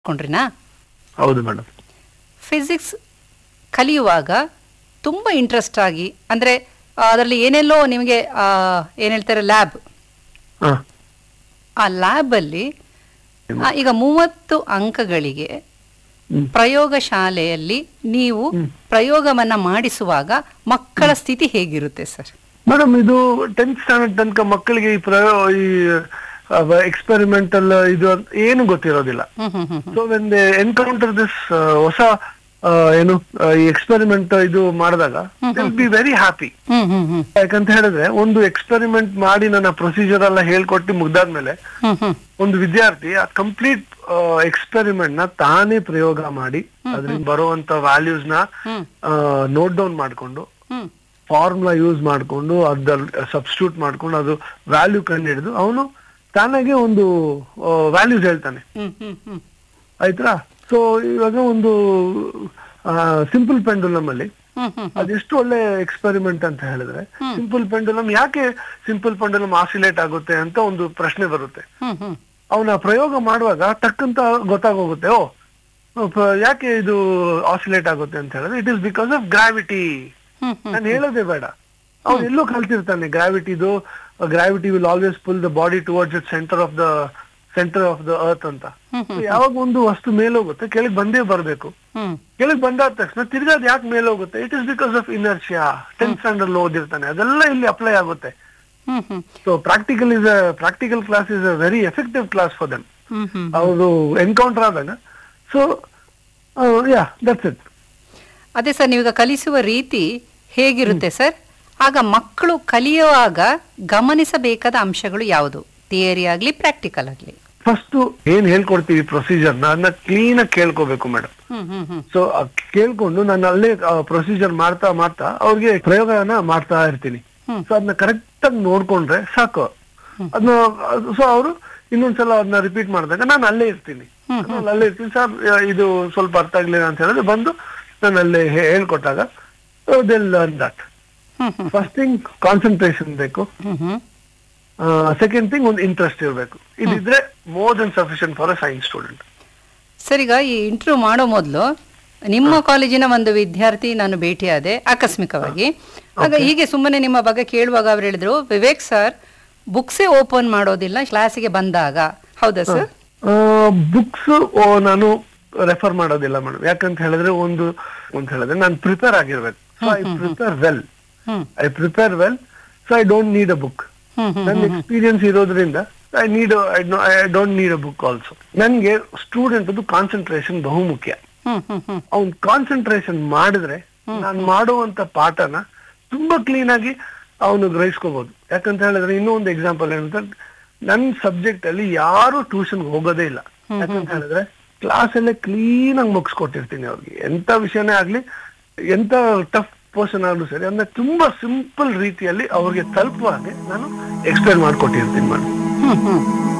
ಕೊಂಡ್ರಿನಾ? ಹೌದು madam. Physics ಕಲಿಯುವಾಗ ತುಂಬ ಇಂಟ್ರೆಸ್ಟ್ ಆಗಿ ಅಂದರೆ ಅದರಲ್ಲಿ ಏನೆಲ್ಲೋ ನಿಮಗೆ ಏನು ಹೇಳ್ತಾರೆ ಲ್ಯಾಬ್, ಹಾ ಆ ಲ್ಯಾಬಲ್ಲಿ ಈಗ 30 ಅಂಕಗಳಿಗೆ ಪ್ರಯೋಗಶಾಲೆಯಲ್ಲಿ ನೀವು ಪ್ರಯೋಗವನ್ನು ಮಾಡಿಸುವಾಗ ಮಕ್ಕಳ ಸ್ಥಿತಿ ಹೇಗಿರುತ್ತೆ ಸರ್? ಮೇಡಮ್, ಇದು 10th ಸ್ಟ್ಯಾಂಡರ್ಡ್ ತನಕ ಮಕ್ಕಳಿಗೆ ಈ ಎಕ್ಸ್ಪೆರಿಮೆಂಟಲ್ ಇದು ಏನು ಗೊತ್ತಿರೋದಿಲ್ಲ. So when they encounter this ಹೊಸ ಏನು ಈ ಎಕ್ಸ್ಪೆರಿಮೆಂಟ್ ಇದು ಮಾಡಿದಾಗ ವಿಲ್ ಬಿ ವೆರಿ ಹ್ಯಾಪಿ. ಯಾಕಂತ ಹೇಳಿದ್ರೆ ಒಂದು ಎಕ್ಸ್ಪೆರಿಮೆಂಟ್ ಮಾಡಿ ನನ್ನ ಪ್ರೊಸೀಜರ್ ಎಲ್ಲ ಹೇಳ್ಕೊಟ್ಟು ಮುಗ್ದಾದ್ಮೇಲೆ ಒಂದು ವಿದ್ಯಾರ್ಥಿ ಆ ಕಂಪ್ಲೀಟ್ ಎಕ್ಸ್ಪೆರಿಮೆಂಟ್ ನ ತಾನೇ ಪ್ರಯೋಗ ಮಾಡಿ ಅದರಿಂದ ಬರುವಂತ ವ್ಯಾಲ್ಯೂಸ್ ನ ನೋಟ್ ಡೌನ್ ಮಾಡ್ಕೊಂಡು ಫಾರ್ಮುಲಾ ಯೂಸ್ ಮಾಡ್ಕೊಂಡು ಅದ್ರಲ್ಲಿ ಸಬ್ಸ್ಟಿಟ್ಯೂಟ್ ಮಾಡ್ಕೊಂಡು ಅದು ವ್ಯಾಲ್ಯೂ ಕಂಡು ಹಿಡಿದು ಅವನು ತಾನಾಗೆ ಒಂದು ವ್ಯಾಲ್ಯೂಸ್ ಹೇಳ್ತಾನೆ. ಆಯ್ತಾ? ಸೊ ಇವಾಗ ಒಂದು ಸಿಂಪಲ್ ಪೆಂಡುಲಮ್ ಅಲ್ಲಿ ಅದೆಷ್ಟು ಒಳ್ಳೆ ಎಕ್ಸ್ಪೆರಿಮೆಂಟ್ ಅಂತ ಹೇಳಿದ್ರೆ, ಸಿಂಪಲ್ ಪೆಂಡುಲಮ್ ಯಾಕೆ ಸಿಂಪಲ್ ಪೆಂಡುಲಮ್ ಆಸಿಲೇಟ್ ಆಗುತ್ತೆ ಅಂತ ಒಂದು ಪ್ರಶ್ನೆ ಬರುತ್ತೆ. ಅವನ ಪ್ರಯೋಗ ಮಾಡುವಾಗ ಟಕ್ಕಂತ ಗೊತ್ತಾಗೋಗುತ್ತೆ, ಯಾಕೆ ಇದು ಆಸಿಲೇಟ್ ಆಗುತ್ತೆ ಅಂತ ಹೇಳಿದ್ರೆ it is because of gravity. ನಾನು ಹೇಳೋದೇ ಬೇಡ, ಅವ್ನು ಎಲ್ಲೋ ಕಲ್ತಿರ್ತಾನೆ gravity will always full the body towards it centre of the earth ಅಂತ. ಯಾವಾಗ ಒಂದು ವಸ್ತು ಮೇಲೋಗುತ್ತೆ ಕೆಳಗೆ ಬಂದೇ ಬರ್ಬೇಕು. ಕೆಳಗೆ ಬಂದಾದ ತಕ್ಷಣ ತಿರ್ಗಾದ್ ಯಾಕೆ ಮೇಲೋಗುತ್ತೆ? It is because of inertia. 10th standard ಓದಿರ್ತಾನೆ, ಅದೆಲ್ಲ ಇಲ್ಲಿ ಅಪ್ಲೈ ಆಗುತ್ತೆ. So practical class is a very effective class for them. ಅವರು ಎನ್ಕೌಂಟರ್ ಆದಾಗ. So yeah, that's it. ಅದೇ ಸರ್, ನೀವೀಗ ಕಲಿಸುವ ರೀತಿ ಹೇಗಿರುತ್ತೆ ಸರ್? ಆಗ ಮಕ್ಕಳು ಕಲಿಯುವಾಗ ಗಮನಿಸಬೇಕಾದ ಅಂಶಗಳು ಯಾವುದು? ಥಿಯರಿ ಆಗ್ಲಿ ಪ್ರಾಕ್ಟಿಕಲ್ ಆಗ್ಲಿ. ಫಸ್ಟ್ ಏನ್ ಹೇಳ್ಕೊಡ್ತೀವಿ ಪ್ರೊಸೀಜರ್ ಅದನ್ನ ಕ್ಲೀನ್ ಆಗಿ ಕೇಳ್ಕೋಬೇಕು ಮೇಡಮ್. ಸೊ ಕೇಳ್ಕೊಂಡು ನಾನು ಅಲ್ಲೇ ಪ್ರೊಸೀಜರ್ ಮಾಡ್ತಾ ಅವ್ರಿಗೆ ಪ್ರಯೋಗನ ಮಾಡ್ತಾ ಇರ್ತೀನಿ. ಸೊ ಅದನ್ನ ಕರೆಕ್ಟ್ ಆಗಿ ನೋಡ್ಕೊಂಡ್ರೆ ಸಾಕು. ಅದನ್ನ ಸೊ ಅವರು ಇನ್ನೊಂದ್ಸಲ ಅದನ್ನ ರಿಪೀಟ್ ಮಾಡಿದಾಗ ನಾನು ಅಲ್ಲೇ ಇರ್ತೀನಿ. ಸರ್ ಇದು ಸ್ವಲ್ಪ ಅರ್ಥ ಆಗ್ಲಿಲ್ಲ ಅಂತ ಹೇಳಿದ್ರೆ ಬಂದು ನಾನು ಅಲ್ಲೇ ಹೇಳ್ಕೊಟ್ಟಾಗ they'll learn that. First thing concentration ಬೇಕು. ಸೆಕೆಂಡ್ ಥಿಂಗ್ ಒಂದು ಇಂಟ್ರೆಸ್ಟ್ ಇರಬೇಕು. ಇದಿದ್ರೆ more than sufficient for a science student. Sir, ಈಗ ಈ ಇಂಟರ್ವ್ಯೂ ಮಾಡೋ ಮೊದಲು ನಿಮ್ಮ ಕಾಲೇಜಿನ ಒಂದು ವಿದ್ಯಾರ್ಥಿ ನಾನು ಭೇಟಿಯಾದೆ ಆಕಸ್ಮಿಕವಾಗಿ. ಆಗ ಹೀಗೆ ಸುಮ್ಮನೆ ನಿಮ್ಮ ಬಗ್ಗೆ ಕೇಳುವಾಗ ಅವ್ರು ಹೇಳಿದ್ರು, ವಿವೇಕ್ ಸರ್ ಬುಕ್ಸೇ ಓಪನ್ ಮಾಡೋದಿಲ್ಲ ಕ್ಲಾಸಿಗೆ ಬಂದಾಗ. ಹೌದಾ ಸರ್? ಬುಕ್ಸ್ ನಾನು ರೆಫರ್ ಮಾಡೋದಿಲ್ಲ ಮೇಡಮ್. ಯಾಕಂತ ಹೇಳಿದ್ರೆ ಹೇಳಿದ್ರೆ ನಾನು ಪ್ರಿಪೇರ್ ಆಗಿರ್ಬೇಕು. So I prepare well. So I don't need a book. ನನ್ನ ಎಕ್ಸ್ಪೀರಿಯನ್ಸ್ ಇರೋದ್ರಿಂದ I don't need a book also. ನನ್ಗೆ ಸ್ಟೂಡೆಂಟ್ ಕಾನ್ಸಂಟ್ರೇಷನ್ ಬಹುಮುಖ್ಯ. ಅವ್ನ್ ಕಾನ್ಸಂಟ್ರೇಷನ್ ಮಾಡಿದ್ರೆ ನಾನು ಮಾಡುವಂತ ಪಾಠನ ತುಂಬಾ ಕ್ಲೀನ್ ಆಗಿ ಅವನು ಗ್ರಹಿಸ್ಕೋಬಹುದು. ಯಾಕಂತ ಹೇಳಿದ್ರೆ ಇನ್ನೂ ಒಂದು ಎಕ್ಸಾಂಪಲ್ ಏನಂತ, ನನ್ ಸಬ್ಜೆಕ್ಟ್ ಅಲ್ಲಿ ಯಾರು ಟ್ಯೂಷನ್ ಹೋಗೋದೇ ಇಲ್ಲ. ಯಾಕಂತ ಹೇಳಿದ್ರೆ ಕ್ಲಾಸ್ ಅಲ್ಲೇ ಕ್ಲೀನ್ ಆಗಿ ಮುಗಿಸ್ಕೊಟ್ಟಿರ್ತೀನಿ ಅವ್ರಿಗೆ. ಎಂತ ವಿಷಯನೇ ಆಗ್ಲಿ, ಎಂತ ಟಫ್ ಪರ್ಸನ್ ಆಗ್ಲೂ ಸರಿ, ಅಂದ್ರೆ ತುಂಬಾ ಸಿಂಪಲ್ ರೀತಿಯಲ್ಲಿ ಅವ್ರಿಗೆ ತಲುಪುವ ಹಾಗೆ ನಾನು ಎಕ್ಸ್ಪ್ಲೇನ್ ಮಾಡ್ಕೊಟ್ಟಿರ್ತೀನಿ ಮೇಡಮ್.